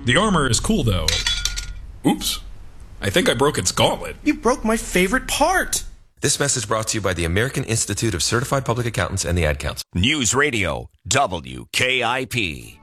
The armor is cool, though. Oops. I think I broke its gauntlet. You broke my favorite part. This message brought to you by the American Institute of Certified Public Accountants and the Ad Council. News Radio, WKIP.